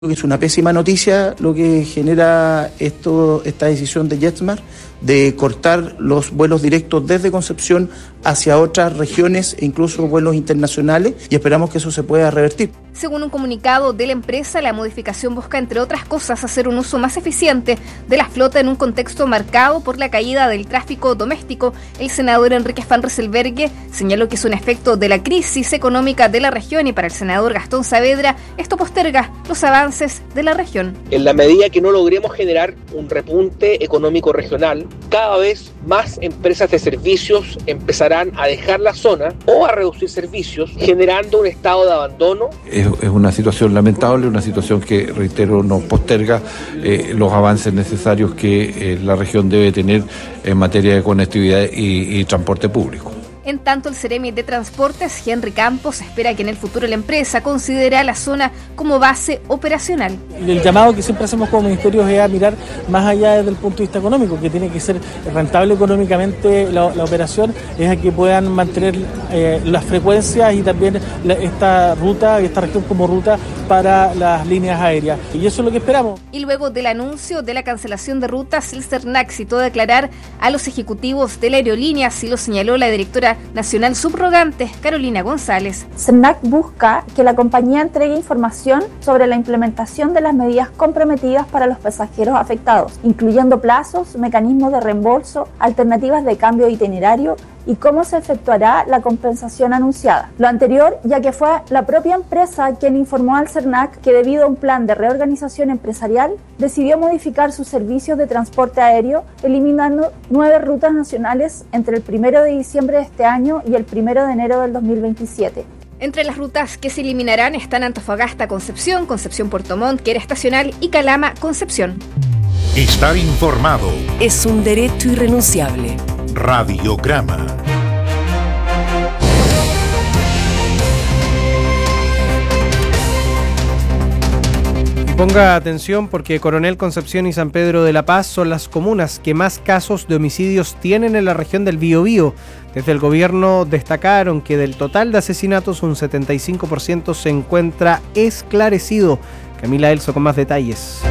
que es una pésima noticia lo que genera esta decisión de JetSmart de cortar los vuelos directos desde Concepción hacia otras regiones e incluso vuelos internacionales, y esperamos que eso se pueda revertir. Según un comunicado de la empresa, la modificación busca, entre otras cosas, hacer un uso más eficiente de la flota en un contexto marcado por la caída del tráfico doméstico. El senador Enrique Van Rysselberghe señaló que es un efecto de la crisis económica de la región, y para el senador Gastón Saavedra esto posterga los avances de la región. En la medida que no logremos generar un repunte económico regional, cada vez más empresas de servicios empezarán a dejar la zona o a reducir servicios, generando un estado de abandono. Es una situación lamentable, una situación que, reitero, nos posterga los avances necesarios que la región debe tener en materia de conectividad y transporte público. En tanto, el Seremi de Transportes, Henry Campos, espera que en el futuro la empresa considere la zona como base operacional. El llamado que siempre hacemos como ministerios es a mirar más allá desde el punto de vista económico, que tiene que ser rentable económicamente la operación, es a que puedan mantener las frecuencias y también esta región como ruta para las líneas aéreas. Y eso es lo que esperamos. Y luego del anuncio de la cancelación de rutas, el CERNAC citó a declarar a los ejecutivos de la aerolínea, así lo señaló la directora nacional subrogante, Carolina González. CERNAC busca que la compañía entregue información sobre la implementación de las medidas comprometidas para los pasajeros afectados, incluyendo plazos, mecanismos de reembolso, alternativas de cambio de itinerario y cómo se efectuará la compensación anunciada. Lo anterior, ya que fue la propia empresa quien informó al CERNAC que debido a un plan de reorganización empresarial, decidió modificar sus servicios de transporte aéreo, eliminando 9 rutas nacionales entre el 1 de diciembre de este año y el 1 de enero del 2027. Entre las rutas que se eliminarán están Antofagasta-Concepción, Concepción-Puerto Montt, que era estacional, y Calama-Concepción. Estar informado es un derecho irrenunciable. Radiograma. Ponga atención porque Coronel, Concepción y San Pedro de la Paz son las comunas que más casos de homicidios tienen en la región del Biobío. Desde el gobierno destacaron que del total de asesinatos un 75% se encuentra esclarecido. Camila Elso con más detalles.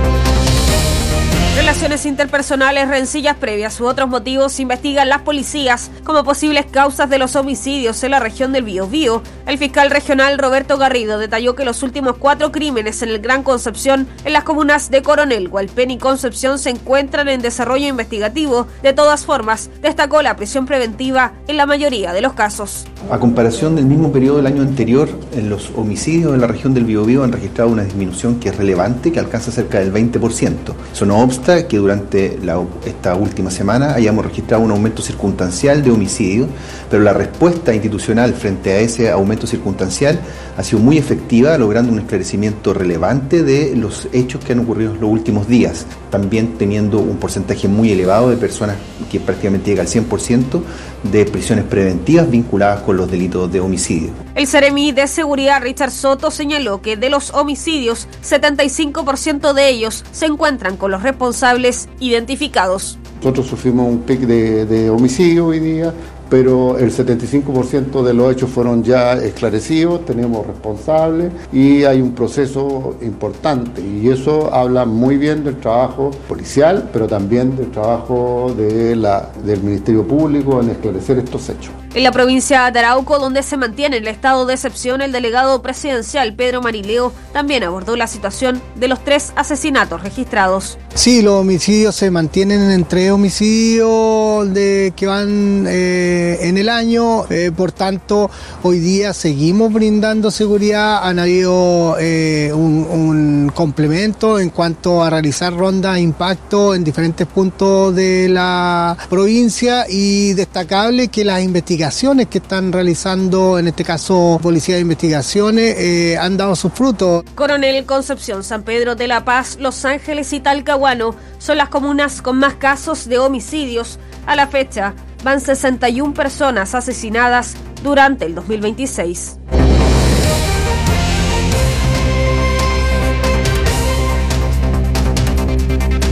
Relaciones interpersonales, rencillas previas u otros motivos investigan las policías como posibles causas de los homicidios en la región del Biobío. El fiscal regional Roberto Garrido detalló que los últimos 4 crímenes en el Gran Concepción, en las comunas de Coronel, Hualpén y Concepción, se encuentran en desarrollo investigativo. De todas formas, destacó la prisión preventiva en la mayoría de los casos. A comparación del mismo periodo del año anterior, en los homicidios en la región del Biobío han registrado una disminución que es relevante, que alcanza cerca del 20%. Eso no obsta que durante esta última semana hayamos registrado un aumento circunstancial de homicidios, pero la respuesta institucional frente a ese aumento circunstancial ha sido muy efectiva, logrando un esclarecimiento relevante de los hechos que han ocurrido en los últimos días, también teniendo un porcentaje muy elevado de personas que prácticamente llega al 100% de prisiones preventivas vinculadas con los delitos de homicidio. El Seremi de Seguridad Richard Soto señaló que de los homicidios, 75% de ellos se encuentran con los responsables identificados. Nosotros sufrimos un pic de homicidio hoy día, pero el 75% de los hechos fueron ya esclarecidos, tenemos responsables y hay un proceso importante, y eso habla muy bien del trabajo policial, pero también del trabajo del Ministerio Público en esclarecer estos hechos. En la provincia de Arauco, donde se mantiene el estado de excepción, el delegado presidencial Pedro Marileo también abordó la situación de los 3 asesinatos registrados. Sí, los homicidios se mantienen en 3 homicidios que van en el año, por tanto hoy día seguimos brindando seguridad. Han habido un complemento en cuanto a realizar rondas de impacto en diferentes puntos de la provincia, y destacable que las investigaciones que están realizando, en este caso Policía de Investigaciones, han dado sus frutos. Coronel, Concepción, San Pedro de la Paz, Los Ángeles y Talcahuano son las comunas con más casos de homicidios. A la fecha, van 61 personas asesinadas durante el 2026.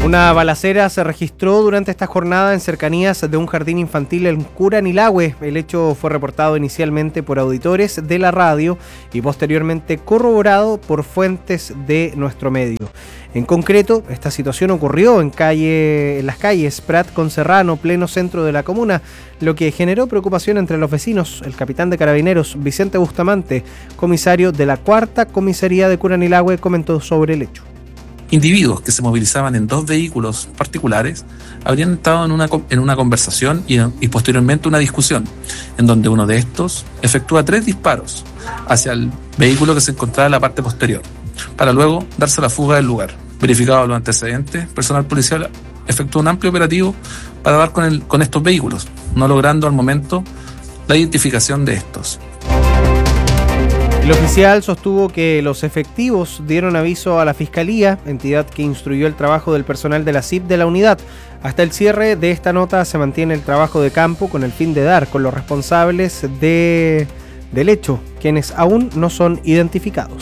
Una balacera se registró durante esta jornada en cercanías de un jardín infantil en Curanilahue. El hecho fue reportado inicialmente por auditores de la radio y posteriormente corroborado por fuentes de nuestro medio. En concreto, esta situación ocurrió en las calles Prat con Serrano, pleno centro de la comuna, lo que generó preocupación entre los vecinos. El capitán de Carabineros, Vicente Bustamante, comisario de la 4ª Comisaría de Curanilahue, comentó sobre el hecho. Individuos que se movilizaban en 2 vehículos particulares habrían estado en una conversación y posteriormente una discusión, en donde uno de estos efectúa 3 disparos hacia el vehículo que se encontraba en la parte posterior, para luego darse la fuga del lugar. Verificado los antecedentes, personal policial efectuó un amplio operativo para dar con estos vehículos, no logrando al momento la identificación de estos. El oficial sostuvo que los efectivos dieron aviso a la Fiscalía, entidad que instruyó el trabajo del personal de la CIP de la unidad. Hasta el cierre de esta nota se mantiene el trabajo de campo con el fin de dar con los responsables del hecho, quienes aún no son identificados.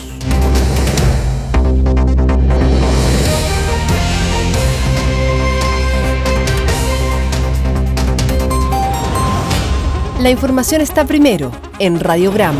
La información está primero en Radiograma.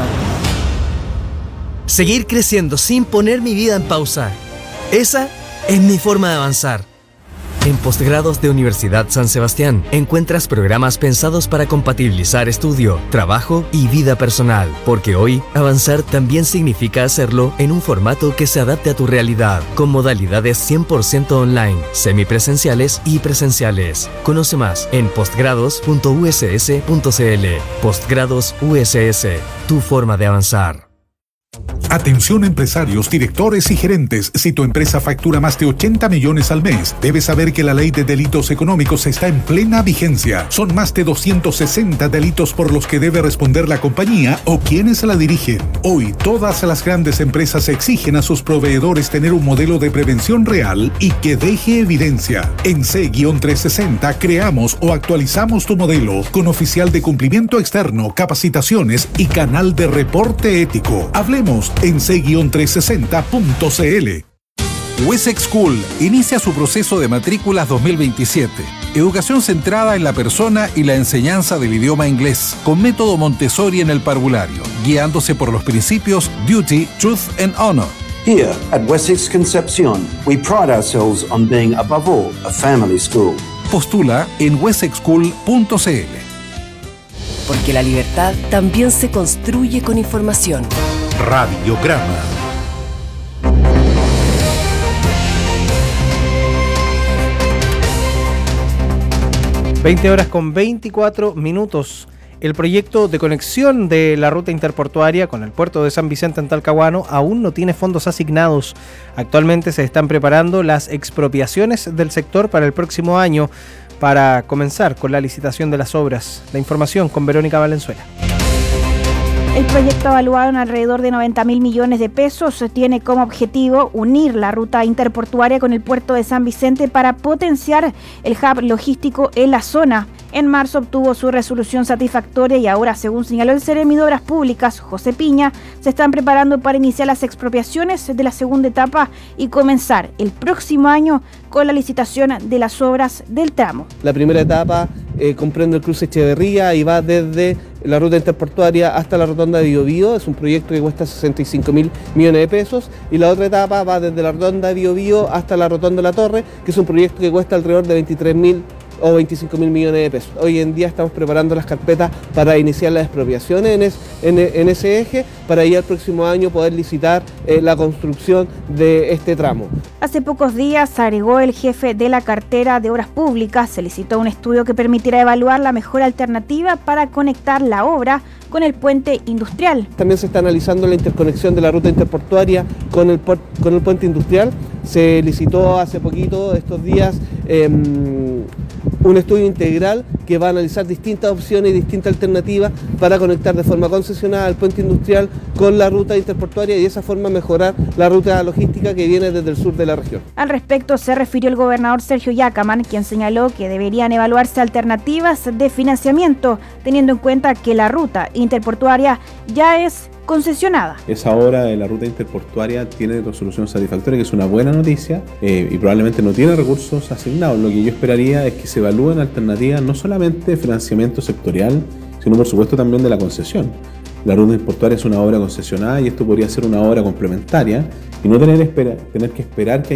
Seguir creciendo sin poner mi vida en pausa. Esa es mi forma de avanzar. En Postgrados de Universidad San Sebastián encuentras programas pensados para compatibilizar estudio, trabajo y vida personal, porque hoy avanzar también significa hacerlo en un formato que se adapte a tu realidad, con modalidades 100% online, semipresenciales y presenciales. Conoce más en postgrados.uss.cl. Postgrados USS, tu forma de avanzar. Atención empresarios, directores y gerentes. Si tu empresa factura más de 80 millones al mes, debes saber que la ley de delitos económicos está en plena vigencia. Son más de 260 delitos por los que debe responder la compañía o quienes la dirigen. Hoy, todas las grandes empresas exigen a sus proveedores tener un modelo de prevención real y que deje evidencia. En C-360 creamos o actualizamos tu modelo con oficial de cumplimiento externo, capacitaciones y canal de reporte ético. Hablemos en c-360.cl. Wessex School inicia su proceso de matrículas 2027. Educación centrada en la persona y la enseñanza del idioma inglés, con método Montessori en el parvulario, guiándose por los principios Duty, Truth and Honor. Here at Wessex Concepción, we pride ourselves on being above all a family school. Postula en wessexschool.cl. Porque la libertad también se construye con información. Radiograma. (20:24). El proyecto de conexión de la ruta interportuaria con el puerto de San Vicente en Talcahuano aún no tiene fondos asignados. Actualmente se están preparando las expropiaciones del sector para el próximo año para comenzar con la licitación de las obras. La información con Verónica Valenzuela. El proyecto, evaluado en alrededor de 90.000 millones de pesos, tiene como objetivo unir la ruta interportuaria con el puerto de San Vicente para potenciar el hub logístico en la zona. En marzo obtuvo su resolución satisfactoria y ahora, según señaló el Seremi de Obras Públicas, José Piña, se están preparando para iniciar las expropiaciones de la segunda etapa y comenzar el próximo año con la licitación de las obras del tramo. La primera etapa comprende el cruce Echeverría y va desde la ruta interportuaria hasta la rotonda de Biobío. Es un proyecto que cuesta 65.000 millones de pesos. Y la otra etapa va desde la rotonda de Biobío hasta la rotonda de La Torre, que es un proyecto que cuesta alrededor de 23.000 o 25.000 millones de pesos. Hoy en día estamos preparando las carpetas para iniciar las expropiaciones en ese eje, para ya el próximo año poder licitar la construcción de este tramo. Hace pocos días, agregó el jefe de la cartera de Obras Públicas, se licitó un estudio que permitirá evaluar la mejor alternativa para conectar la obra con el puente industrial. También se está analizando la interconexión de la ruta interportuaria con el puente industrial. Se licitó hace poquito, estos días, un estudio integral que va a analizar distintas opciones y distintas alternativas para conectar de forma concesionada el puente industrial con la ruta interportuaria y de esa forma mejorar la ruta logística que viene desde el sur de la región. Al respecto se refirió el gobernador Sergio Yacaman, quien señaló que deberían evaluarse alternativas de financiamiento, teniendo en cuenta que la ruta interportuaria ya es concesionada. Esa obra de la ruta interportuaria tiene resolución satisfactoria, que es una buena noticia, y probablemente no tiene recursos asignados. Lo que yo esperaría es que se evalúen alternativas no solamente de financiamiento sectorial, sino por supuesto también de la concesión. La ruta interportuaria es una obra concesionada y esto podría ser una obra complementaria y no tener que esperar que